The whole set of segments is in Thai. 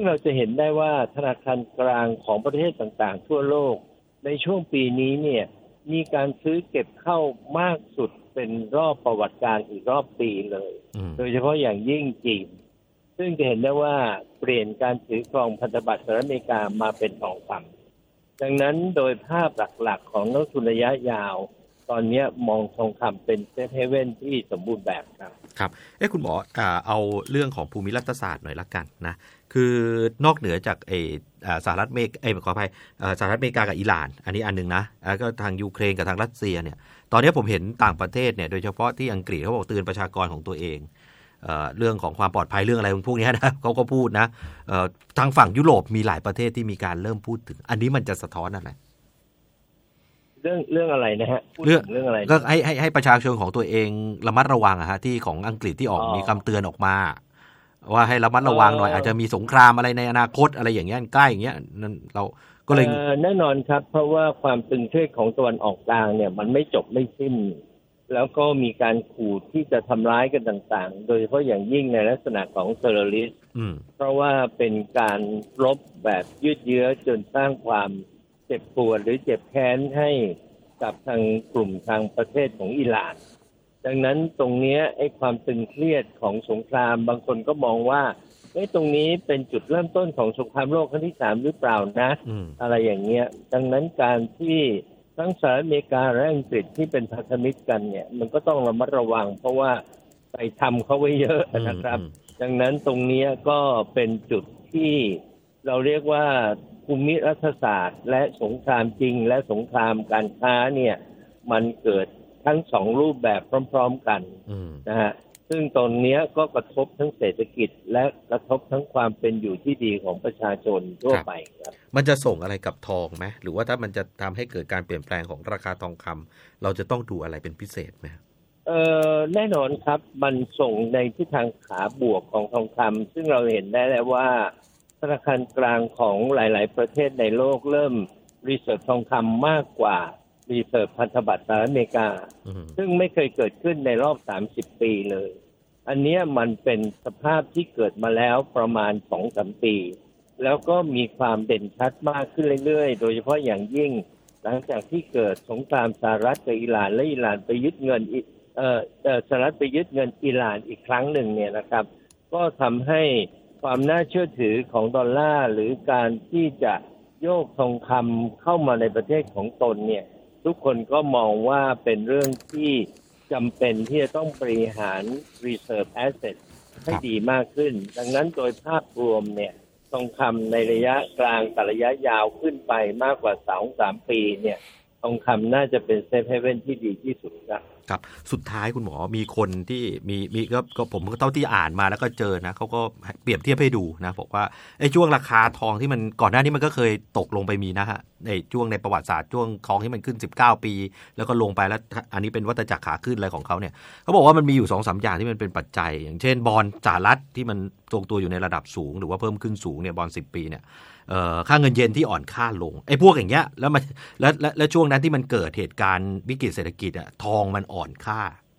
เราจะเห็นได้ว่าธนาคารกลางของประเทศต่างๆทั่วโลกในช่วงปีนี้เนี่ยมีการซื้อเก็บเข้ามากสุดเป็นรอบประวัติการอีกรอบปีเลยโดยเฉพาะอย่างยิ่งจีนซึ่งจะเห็นได้ว่าเปลี่ยนการถือครองพันธบัตรสหรัฐอเมริกามาเป็นทองคำดังนั้นโดยภาพหลักๆของนักทุนระยะยาวตอนนี้มองทองคำเป็นเซฟเฮเว่นที่สมบูรณ์แบบครับครับคุณหมอเอาเรื่องของภูมิรัฐศาสตร์หน่อยละกันนะคือนอกเหนือจากสหรัฐอเมริกาขออภัยสหรัฐอเมริกากับอิหร่านอันนี้อันนึงนะแล้วก็ทางยูเครนกับทางรัสเซียเนี่ยตอนนี้ผมเห็นต่างประเทศเนี่ยโดยเฉพาะที่อังกฤษเขาบอกเตือนประชากรของตัวเองเรื่องของความปลอดภัยเรื่องอะไรพวกนี้นะเขาก็พูดนะทางฝั่งยุโรปมีหลายประเทศที่มีการเริ่มพูดถึงอันนี้มันจะสะท้อนอะไรเรื่องอะไรนะฮะเรื่องอะไรก็ให้ประชาชนของตัวเองระมัดระวังอะฮะที่ของอังกฤษที่ออกมีคำเตือนออกมาว่าให้ระมัดระวังหน่อยอาจจะมีสงครามอะไรในอนาคตอะไรอย่างเงี้ยใกล้อย่างเงี้ยเราก็เลยแน่นอนครับเพราะว่าความตึงเครียดของตะวันออกกลางเนี่ยมันไม่จบไม่สิ้นแล้วก็มีการขู่ที่จะทำร้ายกันต่างๆโดยเฉพาะอย่างยิ่งในลักษณะของเทอร์ริสต์เพราะว่าเป็นการรบแบบยืดเยื้อจนสร้างความเจ็บปวดหรือเจ็บแค้นให้กับทางกลุ่มทางประเทศของอิหร่านดังนั้นตรงนี้ความตึงเครียดของสงครามบางคนก็มองว่าตรงนี้เป็นจุดเริ่มต้นของสงครามโลกครั้งที่3หรือเปล่านะอะไรอย่างเงี้ยดังนั้นการที่ทั้งสหรัฐอเมริกาและอังกฤษที่เป็นพันธมิตรกันเนี่ยมันก็ต้องระมัดระวังเพราะว่าไปทำเขาไว้เยอะนะครับดังนั้นตรงนี้ก็เป็นจุดที่เราเรียกว่าภูมิรัฐศาสตร์และสงครามจริงและสงครามการค้าเนี่ยมันเกิดทั้งสองรูปแบบพร้อมๆกันนะฮะซึ่งตรงนี้ก็กระทบทั้งเศรษฐกิจและกระทบทั้งความเป็นอยู่ที่ดีของประชาชนทั่วไปครับมันจะส่งอะไรกับทองไหมหรือว่าถ้ามันจะทำให้เกิดการเปลี่ยนแปลงของราคาทองคำเราจะต้องดูอะไรเป็นพิเศษไหมแน่นอนครับมันส่งในทิศทางขาบวกของทองคำซึ่งเราเห็นได้แล้วว่าธนาคารกลางของหลายๆประเทศในโลกเริ่มรีเสิร์ชทองคำมากกว่ารีเสิร์ชพันธบัตรสหรัฐอเมริกาซึ่งไม่เคยเกิดขึ้นในรอบ30ปีเลยอันนี้มันเป็นสภาพที่เกิดมาแล้วประมาณ 2-3 ปีแล้วก็มีความเด่นชัดมากขึ้นเรื่อยๆโดยเฉพาะอย่างยิ่งหลังจากที่เกิดสงครามสหรัฐกับอิหร่านและอิหร่านไปยึดเงินสหรัฐไปยึดเงินอิหร่านอีกครั้งหนึ่งเนี่ยนะครับก็ทำให้ความน่าเชื่อถือของดอลลาร์หรือการที่จะโยกทองคำเข้ามาในประเทศของตนเนี่ยทุกคนก็มองว่าเป็นเรื่องที่จำเป็นที่จะต้องบริหาร reserve asset ให้ดีมากขึ้นดังนั้นโดยภาพรวมเนี่ยทองคำในระยะกลางกับระยะยาวขึ้นไปมากกว่า 2-3 ปีเนี่ยทองคำน่าจะเป็นเซฟเฮเว่นที่ดีที่สุดครับสุดท้ายคุณหมอมีคนที่มีก็ผมเท่าที่อ่านมาแล้วก็เจอนะเขาก็เปรียบเทียบให้ดูนะบอกว่าช่วงราคาทองที่มันก่อนหน้านี้มันก็เคยตกลงไปมีนะฮะในช่วงในประวัติศาสตร์ช่วงทองที่มันขึ้น19ปีแล้วก็ลงไปแล้วอันนี้เป็นวัฏจักรขาขึ้นอะไรของเขาเนี่ยเขาบอกว่ามันมีอยู่ 2-3 อย่างที่มันเป็นปัจจัยอย่างเช่นบอนด์สหรัฐที่มันทรงตัวอยู่ในระดับสูงหรือว่าเพิ่มขึ้นสูงเนี่ยบอนด์10 ปีเนี่ยค่าเงินเยนที่อ่อนค่าลงพวกอย่างเงี้ยแล้วมันและช่วงนั้นที่มันเกิดเหตุการณ์วิกฤตเศรษฐกิจอะทองมันอ่อนค่า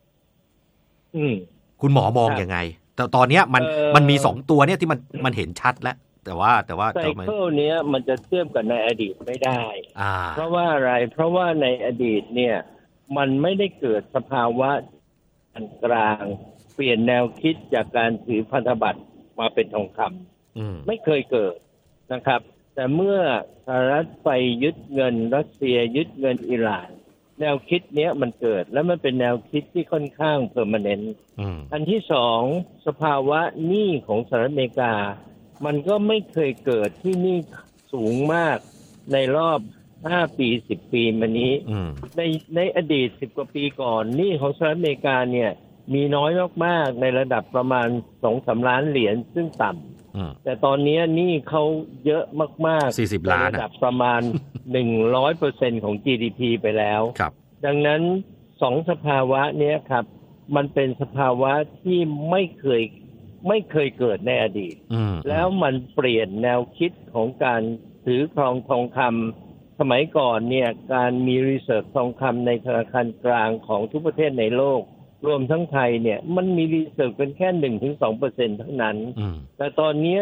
คุณหมอมองยังไงแต่ตอนเนี้ยมันมี2ตัวเนี่ยที่มันเห็นชัดแล้วแต่ว่าไซเคิลเนี้ยมันจะเทียบกับในอดีตไม่ได้เพราะว่าอะไรเพราะว่าในอดีตเนี่ยมันไม่ได้เกิดสภาวะกลางเปลี่ยนแนวคิดจากการถือพันธบัตรมาเป็นทองคำไม่เคยเกิดนะครับแต่เมื่อสหรัฐไปยึดเงินรัสเซียยึดเงินอิหร่านแนวคิดเนี้ยมันเกิดแล้วมันเป็นแนวคิดที่ค่อนข้างเพอร์มานนต์อันที่สองสภาวะหนี้ของสหรัฐอเมริกามันก็ไม่เคยเกิดที่หนี้สูงมากในรอบ5 ปี10 ปีมานี้ในอดีต10 กว่าปีก่อนหนี้ของสหรัฐอเมริกาเนี่ยมีน้อยมากๆในระดับประมาณ 2-3 ล้านเหรียญซึ่งต่ำแต่ตอนนี้หนี้เขาเยอะมากๆ 40 ล้านระดับประมาณ 100% ของ GDP ไปแล้วดังนั้น2 สภาวะนี้ครับมันเป็นสภาวะที่ไม่เคยเกิดในอดีตแล้วมันเปลี่ยนแนวคิดของการถือครองทองคำสมัยก่อนเนี่ยการมีรีเสิร์ชทองคำในธนาคารกลางของทุกประเทศในโลกรวมทั้งไทยเนี่ยมันมีรีเสิร์ชเป็นแค่ 1-2% เท่านั้นแต่ตอนนี้